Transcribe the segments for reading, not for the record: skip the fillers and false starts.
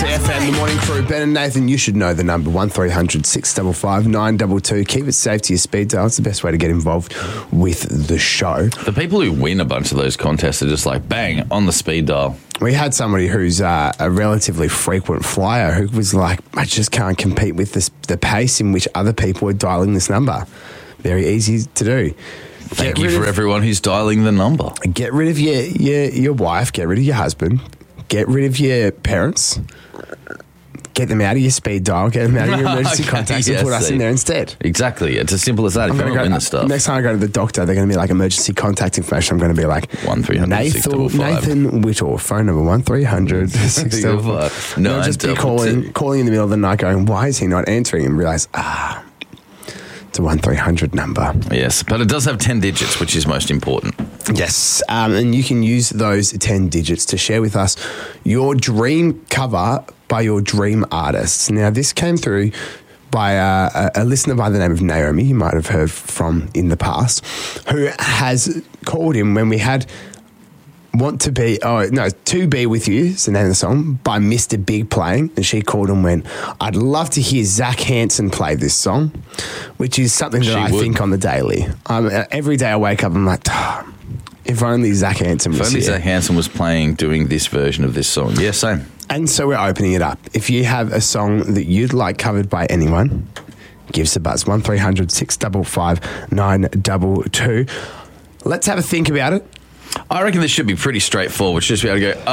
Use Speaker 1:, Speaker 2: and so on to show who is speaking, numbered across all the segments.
Speaker 1: FM, the morning crew, Ben and Nathan, you should know the number 1300 655 922. Keep it safe to your speed dial. It's the best way to get involved with the show.
Speaker 2: The people who win a bunch of those contests are just like, bang, on the speed dial.
Speaker 1: We had somebody who's a relatively frequent flyer who was like, I just can't compete with the pace in which other people are dialing this number. Very easy to do.
Speaker 2: Thank you for everyone who's dialing the number.
Speaker 1: Get rid of your wife, get rid of your husband, get rid of your parents. Get them out of your speed dial, get them out of your emergency contacts and put us in there instead.
Speaker 2: Exactly. It's as simple as that. If you don't win the stuff.
Speaker 1: Next time I go to the doctor, they're going to be like emergency contact information. I'm going to be like
Speaker 2: 1300
Speaker 1: Nathan Whittle, phone number 1300 655. No, just be calling in the middle of the night going, why is he not answering? And realise, it's a 1300 number.
Speaker 2: Yes, but it does have 10 digits, which is most important.
Speaker 1: Yes, and you can use those 10 digits to share with us your dream cover by your dream artists. Now, this came through by a listener by the name of Naomi, you might have heard from in the past, who has called in when we had To Be With You, is the name of the song, by Mr. Big playing. And she called and went, I'd love to hear Zach Hanson play this song, which is something that I think on the daily. Every day I wake up, I'm like, if only Zach Hanson was here.
Speaker 2: If only Zach Hanson was doing this version of this song. Yeah, same.
Speaker 1: And so we're opening it up. If you have a song that you'd like covered by anyone, give us a buzz, 1300 655 922. Let's have a think about it.
Speaker 2: I reckon this should be pretty straightforward. Just be able to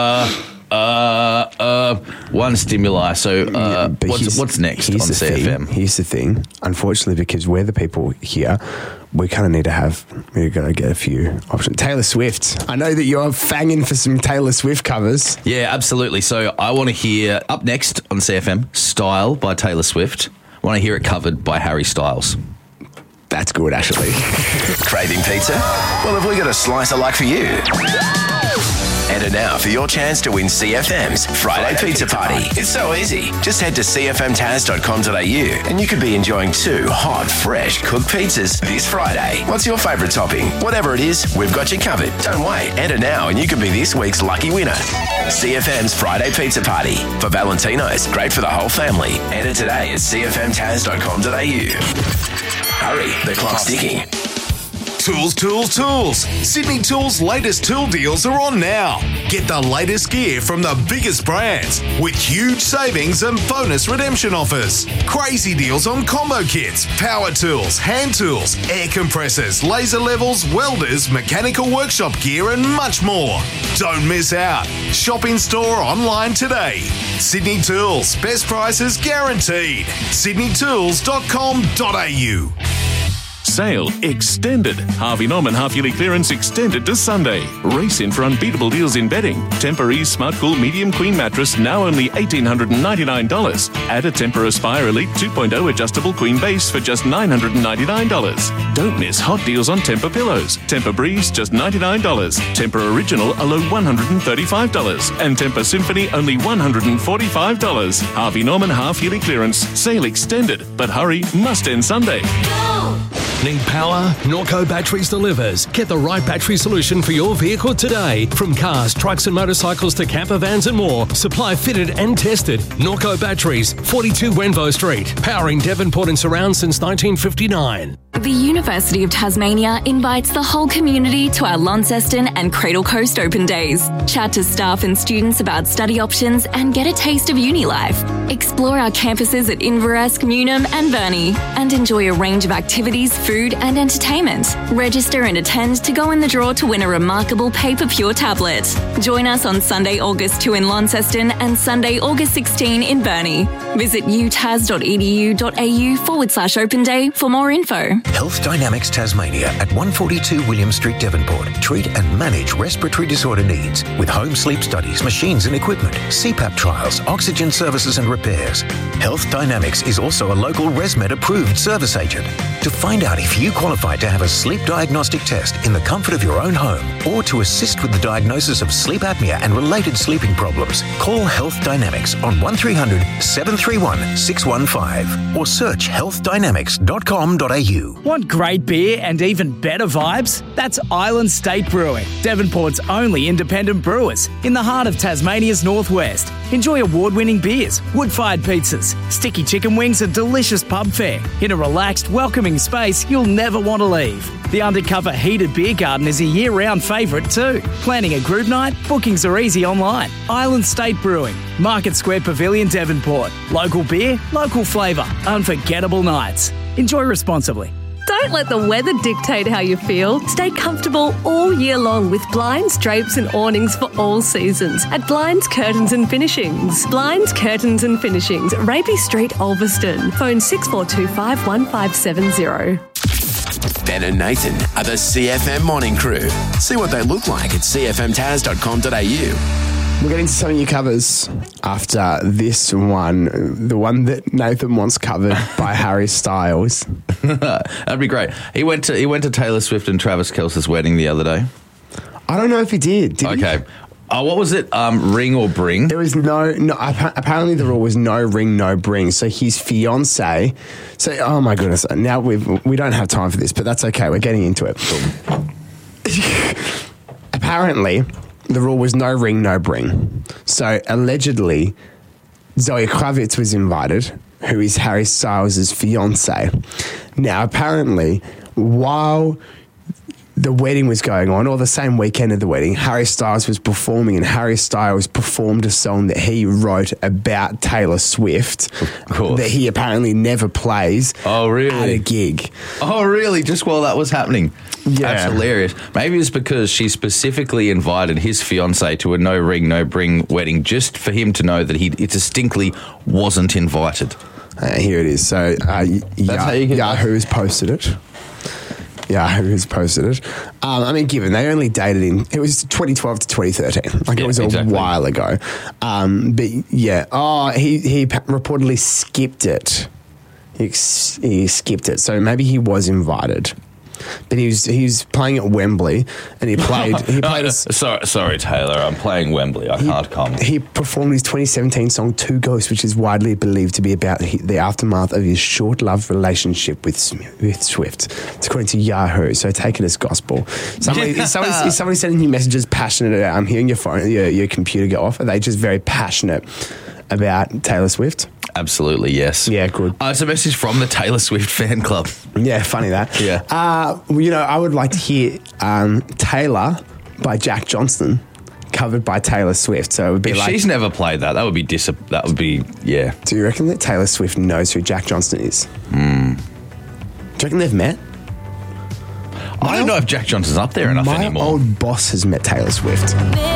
Speaker 2: go, one stimuli. So what's next on CFM?
Speaker 1: Here's the thing. Unfortunately, because we're the people here, we kind of need we're going to get a few options. Taylor Swift. I know that you're fanging for some Taylor Swift covers.
Speaker 2: Yeah, absolutely. So I want to hear, up next on CFM, Style by Taylor Swift. I want to hear it covered by Harry Styles.
Speaker 1: That's good, actually.
Speaker 3: Craving pizza? Well, have we got a slice I like for you? Enter now for your chance to win CFM's Friday Pizza Party. It's so easy. Just head to cfmtaz.com.au and you could be enjoying 2 hot, fresh cooked pizzas this Friday. What's your favourite topping? Whatever it is, we've got you covered. Don't wait. Enter now and you could be this week's lucky winner. CFM's Friday Pizza Party. For Valentino's, great for the whole family. Enter today at cfmtaz.com.au. Hurry, the clock's ticking.
Speaker 4: Tools, tools, tools. Sydney Tools' latest tool deals are on now. Get the latest gear from the biggest brands with huge savings and bonus redemption offers. Crazy deals on combo kits, power tools, hand tools, air compressors, laser levels, welders, mechanical workshop gear and much more. Don't miss out. Shop in store or online today. Sydney Tools, best prices guaranteed. sydneytools.com.au.
Speaker 5: Sale extended. Harvey Norman half-yearly clearance extended to Sunday. Race in for unbeatable deals in bedding. Tempur-Ease Smart Cool Medium Queen Mattress now only $1,899. Add a Tempur Aspire Elite 2.0 adjustable queen base for just $999. Don't miss hot deals on Tempur pillows. Tempur Breeze just $99. Tempur Original a low $135. And Tempur Symphony only $145. Harvey Norman half-yearly clearance. Sale extended. But hurry, must end Sunday.
Speaker 6: Need power? Norco Batteries delivers. Get the right battery solution for your vehicle today. From cars, trucks and motorcycles to camper vans and more. Supply fitted and tested. Norco Batteries, 42 Wenvo Street. Powering Devonport and surrounds since 1959.
Speaker 7: The University of Tasmania invites the whole community to our Launceston and Cradle Coast Open Days. Chat to staff and students about study options and get a taste of uni life. Explore our campuses at Inveresk, Newnham and Burnie and enjoy a range of activities, food and entertainment. Register and attend to go in the draw to win a remarkable Paper Pure tablet. Join us on Sunday, August 2 in Launceston and Sunday, August 16 in Burnie. Visit utas.edu.au/open day for more info.
Speaker 8: Health Dynamics Tasmania at 142 William Street, Devonport. Treat and manage respiratory disorder needs with home sleep studies, machines and equipment, CPAP trials, oxygen services and repairs. Health Dynamics is also a local ResMed approved service agent. To find out if you qualify to have a sleep diagnostic test in the comfort of your own home or to assist with the diagnosis of sleep apnea and related sleeping problems, call Health Dynamics on 1300 731 615 or search healthdynamics.com.au.
Speaker 9: Ooh, want great beer and even better vibes? That's Island State Brewing, Devonport's only independent brewers in the heart of Tasmania's northwest. Enjoy award-winning beers, wood-fired pizzas, sticky chicken wings and delicious pub fare in a relaxed, welcoming space you'll never want to leave. The undercover heated beer garden is a year-round favourite too. Planning a group night? Bookings are easy online. Island State Brewing, Market Square Pavilion, Devonport. Local beer, local flavour, unforgettable nights. Enjoy responsibly.
Speaker 10: Don't let the weather dictate how you feel. Stay comfortable all year long with blinds, drapes and awnings for all seasons at Blinds, Curtains and Finishings. Blinds, Curtains and Finishings, Rapey Street, Ulverston. Phone 6425 1570.
Speaker 3: Ben and Nathan are the CFM Morning Crew. See what they look like at cfmtaz.com.au.
Speaker 1: We'll get into some of your covers after this one, the one that Nathan wants covered by Harry Styles.
Speaker 2: That'd be great. He went to Taylor Swift and Travis Kelce's wedding the other day.
Speaker 1: I don't know if he did he?
Speaker 2: Okay. What was it? Ring or bring?
Speaker 1: There was no. Apparently, the rule was no ring, no bring. So his fiance. So, oh my goodness! Now we don't have time for this, but that's okay. We're getting into it. Apparently, the rule was no ring, no bring. So allegedly, Zoe Kravitz was invited, who is Harry Styles' fiance. Now, apparently, while the wedding was going on, or the same weekend of the wedding, Harry Styles was performing, and Harry Styles performed a song that he wrote about Taylor Swift that he apparently never plays at a gig.
Speaker 2: Oh, really? Just while that was happening?
Speaker 1: Yeah.
Speaker 2: That's hilarious. Maybe it's because she specifically invited his fiancée to a no ring, no bring wedding just for him to know that he distinctly wasn't invited.
Speaker 1: Here it is. So Yahoo has posted it. Yahoo has posted it. I mean, given they only dated it was 2012 to 2013. It was a while ago. But yeah, he reportedly skipped it. He skipped it. So maybe he was invited. But he was playing at Wembley, and he played.
Speaker 2: Sorry, Taylor. I'm playing Wembley. I can't come.
Speaker 1: He performed his 2017 song "Two Ghosts," which is widely believed to be about the aftermath of his short-lived relationship with Swift. It's according to Yahoo. So take it as gospel. Is somebody sending you messages passionate? I'm hearing your phone, your computer go off. Are they just very passionate about Taylor Swift?
Speaker 2: Absolutely, yes.
Speaker 1: Yeah, good.
Speaker 2: It's a message from the Taylor Swift fan club.
Speaker 1: Yeah, funny that.
Speaker 2: Yeah.
Speaker 1: I would like to hear Taylor by Jack Johnson covered by Taylor Swift. So it would be
Speaker 2: if she's never played that, that would be yeah.
Speaker 1: Do you reckon that Taylor Swift knows who Jack Johnson is? Do you reckon they've met?
Speaker 2: I don't know if Jack Johnson's up there enough anymore.
Speaker 1: My old boss has met Taylor Swift.